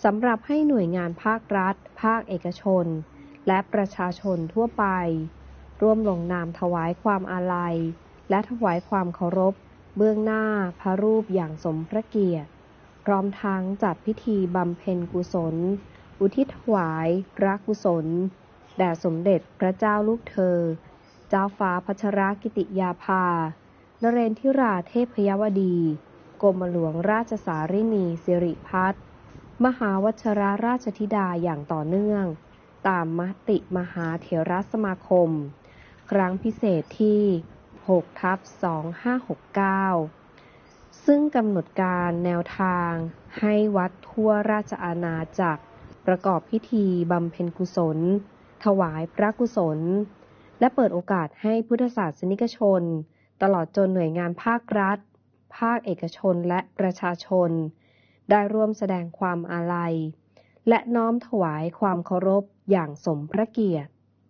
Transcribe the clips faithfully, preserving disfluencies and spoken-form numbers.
สำหรับให้หน่วยงานภาครัฐภาคเอกชนและประชาชนทั่วไปร่วมลงนามถวายความอาลัยและถวายความเคารพเบื้องหน้าพระรูปอย่างสมพระเกียรติพร้อมทั้งจัดพิธีบำเพ็ญกุศลอุทิศถวายพระกุศลแด่สมเด็จพระเจ้าลูกเธอเจ้าฟ้าพัชรกิติยาภานเรนทิราเทพยวดีกรมหลวงราชสารินีสิริพัฒน์มหาวชรราชธิดาอย่างต่อเนื่องตามมติมหาเถรสมาคมครั้งพิเศษที่ หกทับสองพันห้าร้อยหกสิบเก้า ซึ่งกำหนดการแนวทางให้วัดทั่วราชอาณาจักรประกอบพิธีบำเพ็ญกุศลถวายพระกุศลและเปิดโอกาสให้พุทธศาสนิกชนตลอดจนหน่วยงานภาครัฐภาคเอกชนและประชาชนได้ร่วมแสดงความอาลัยและน้อมถวายความเคารพอย่างสมพระเกียรติ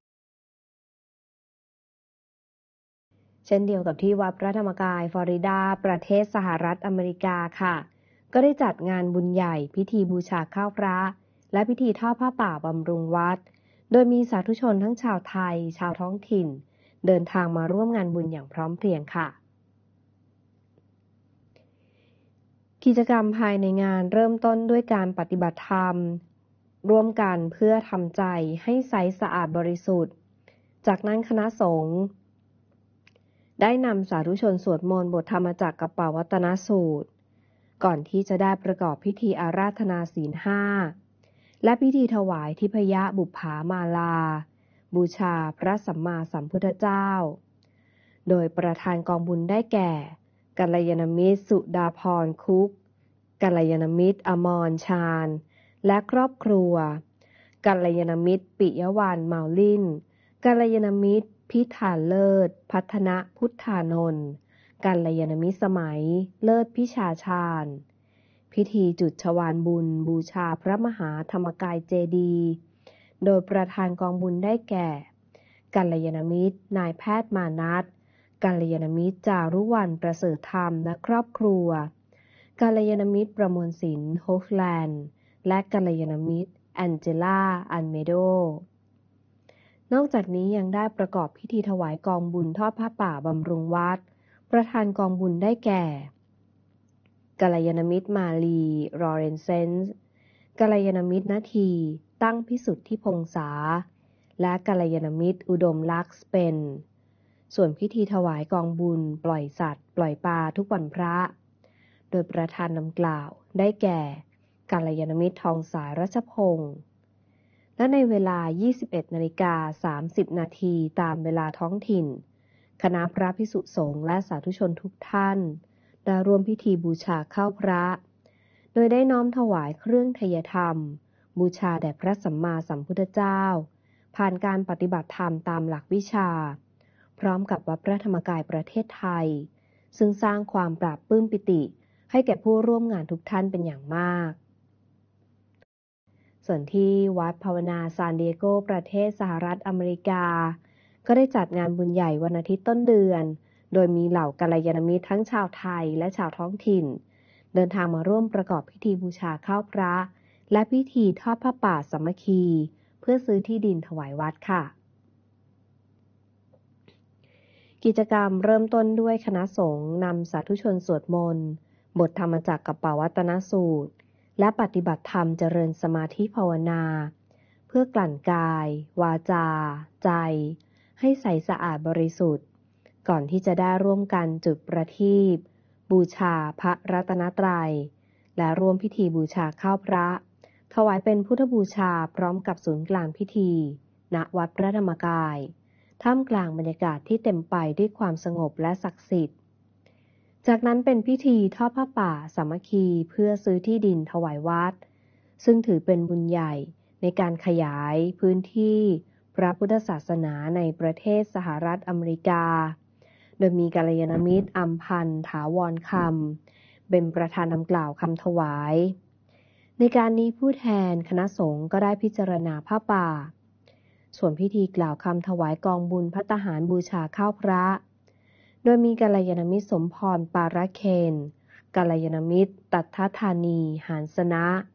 เช่นเดียวกับที่วัดพระธรรมกายฟลอริดาประเทศสหรัฐอเมริกาค่ะก็ได้จัดงานบุญใหญ่พิธีบูชาข้าวพระและพิธีทอดผ้าป่าบำรุงวัดโดยมีสาธุชนทั้งชาวไทยชาวท้องถิ่นเดินทางมาร่วมงานบุญอย่างพร้อมเพรียงค่ะกิจกรรมภายในงานเริ่มต้นด้วยการปฏิบัติธรรมร่วมกันเพื่อทำใจให้ใสสะอาดบริสุทธิ์จากนั้นคณะสงฆ์ได้นำสาธุชนสวดมนต์บทธรรมจักรกัปปวัตตนสูตรก่อนที่จะได้ประกอบพิธีอาราธนาศีลห้าและพิธีถวายทิพยบุปผามาลาบูชาพระสัมมาสัมพุทธเจ้าโดยประธานกองบุญได้แก่กัลยาณมิตรสุดาพรคุกกัลยาณมิตรอมรชาญและครอบครัวกัลยาณมิตรปิยวรรณเมาลิ่นกัลยาณมิตรพิธาเลิศพัฒนพุทธานนท์กัลยาณมิตรสมัยเลิศพิชาชาญพิธีจุดชวาลบุญบูชาพระมหาธรรมกายเจดีย์โดยประธานกองบุญได้แก่กัลยาณมิตรนายแพทย์มานัสกัลยาณมิตรจารุวรรณประเสริฐธรรมและครอบครัวกัลยาณมิตรประมวลศิลป์โฮกแลนด์และกัลยาณมิตรแองเจล่าอันเมโดนอกจากนี้ยังได้ประกอบพิธีถวายกองบุญทอดผ้าป่าบำรุงวัดประธานกองบุญได้แก่กัลยาณมิตรมาลีลอเรนเซนส์กัลยาณมิตรนาทีตั้งพิสุทธิพงษาและกัลยาณมิตรอุดมลักษณ์เป็นส่วนพิธีถวายกองบุญปล่อยสัตว์ปล่อยปลาทุกวันพระโดยประธานนำกล่าวได้แก่กัลยาณมิตรทองสายรัชพงศ์และในเวลา ยี่สิบเอ็ดนาฬิกาสามสิบนาทีตามเวลาท้องถิ่นคณะพระภิกษุสงฆ์และสาธุชนทุกท่านได้ร่วมพิธีบูชาข้าวพระโดยได้น้อมถวายเครื่องไทยธรรมบูชาแด่พระสัมมาสัมพุทธเจ้าผ่านการปฏิบัติธรรมตามหลักวิชาพร้อมกับวัดพระธรรมกายประเทศไทยซึ่งสร้างความปราบปลื้มปิติให้แก่ผู้ร่วมงานทุกท่านเป็นอย่างมากส่วนที่วัดภาวนาซานดิเอโกประเทศสหรัฐอเมริกาก็ได้จัดงานบุญใหญ่วันอาทิตย์ต้นเดือนโดยมีเหล่ากัลยาณมิตรทั้งชาวไทยและชาวท้องถิ่นเดินทางมาร่วมประกอบพิธีบูชาข้าวพระและพิธีทอดผ้าป่าสามัคคีเพื่อซื้อที่ดินถวายวัดค่ะกิจกรรมเริ่มต้นด้วยคณะสงฆ์นำสาธุชนสวดมนต์บทธรรมจักรกัปปวัตตนสูตรและปฏิบัติธรรมเจริญสมาธิภาวนาเพื่อกลั่นกายวาจาใจให้ใสสะอาดบริสุทธิ์ก่อนที่จะได้ร่วมกันจุดประทีปบูชาพระรัตนตรัยและร่วมพิธีบูชาข้าวพระถวายเป็นพุทธบูชาพร้อมกับศูนย์กลางพิธีณวัดพระธรรมกายท่ามกลางบรรยากาศที่เต็มไปด้วยความสงบและศักดิ์สิทธิ์จากนั้นเป็นพิธีทอดผ้าป่าสามัคคีเพื่อซื้อที่ดินถวายวัดซึ่งถือเป็นบุญใหญ่ในการขยายพื้นที่พระพุทธศาสนาในประเทศสหรัฐอเมริกาโดยมีกัลยาณมิตรอัมพันธ์ถาวรคำเป็นประธานนำกล่าวคำถวายในการนี้ผู้แทนคณะสงฆ์ก็ได้พิจารณาผ้าป่าส่วนพิธีกล่าวคำถวายกองบุญภัตตาหารบูชาข้าวพระโดยมีกัลยาณมิตรสมพรปาระเคนกัลยาณมิตรตัทธธานีหานสนะ